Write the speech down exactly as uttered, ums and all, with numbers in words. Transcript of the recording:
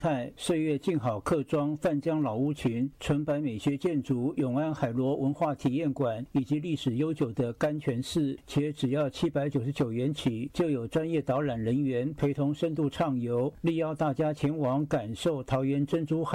态，岁月静好客庄、范江老屋群、纯白美学建筑、永安海螺文化体验馆以及历史悠久的甘泉寺，且只要七百九十九元起，就有专业导览人员陪同深度畅游，力邀大家前往感受桃园珍珠海